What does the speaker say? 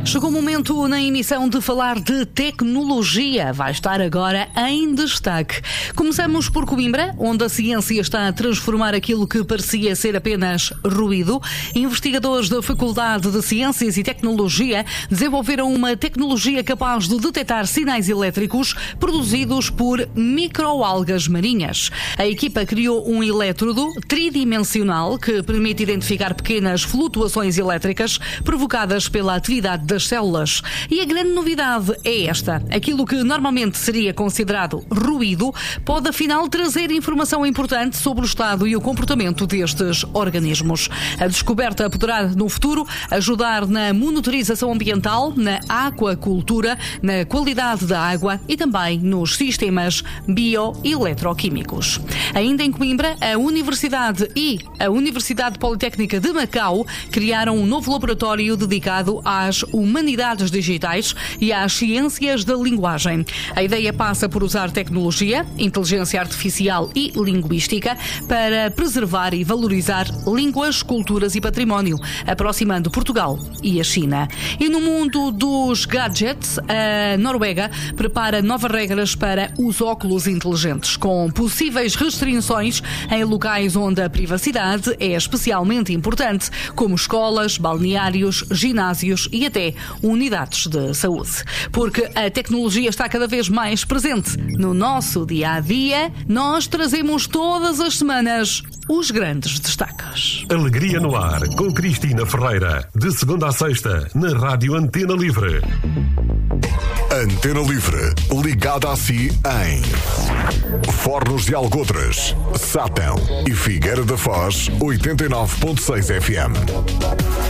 Chegou o momento na emissão de falar de tecnologia. Vai estar agora em destaque. Começamos por Coimbra, onde a ciência está a transformar aquilo que parecia ser apenas ruído. Investigadores da Faculdade de Ciências e Tecnologia desenvolveram uma tecnologia capaz de detectar sinais elétricos produzidos por microalgas marinhas. A equipa criou um elétrodo tridimensional que permite identificar pequenas flutuações elétricas provocadas pela atividade das células. E a grande novidade é esta. Aquilo que normalmente seria considerado ruído pode afinal trazer informação importante sobre o estado e o comportamento destes organismos. A descoberta poderá, no futuro, ajudar na monitorização ambiental, na aquacultura, na qualidade da água e também nos sistemas bioeletroquímicos. Ainda em Coimbra, a Universidade e a Universidade Politécnica de Macau criaram um novo laboratório dedicado às humanidades digitais e às ciências da linguagem. A ideia passa por usar tecnologia, inteligência artificial e linguística para preservar e valorizar línguas, culturas e património, aproximando Portugal e a China. E no mundo dos gadgets, a Noruega prepara novas regras para os óculos inteligentes, com possíveis restrições em locais onde a privacidade é especialmente importante, como escolas, balneários, ginásios e até unidades de saúde. Porque a tecnologia está cada vez mais presente no nosso dia-a-dia, nós trazemos todas as semanas os grandes destaques. Alegria no ar, com Cristina Ferreira. De segunda a sexta, na Rádio Antena Livre. Antena Livre, ligada a si em Fornos de Algodres, Sátão e Figueira da Foz, 89.6 FM.